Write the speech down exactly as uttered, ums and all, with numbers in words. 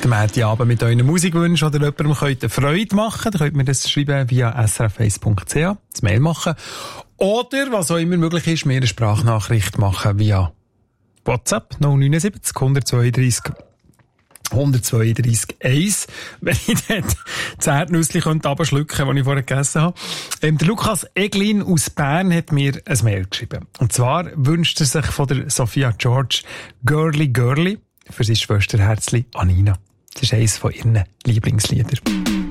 den Mädchenabend mit euren Musikwünschen oder jemandem könnt eine Freude machen, dann könnt ihr mir das schreiben via s r f eins punkt c h, das Mail machen. Oder, was auch immer möglich ist, mir eine Sprachnachricht machen via WhatsApp null neun sieben null zwei zwei eins zwei drei eins, wenn ich dort das Erdnüssli runterschlucken könnte, das ich vorher gegessen habe. Ähm, der Lukas Eglin aus Bern hat mir ein Mail geschrieben. Und zwar wünscht er sich von der Sophia George Girly Girly für sein Schwesterherzli Anina. Das ist eines von ihren Lieblingsliedern.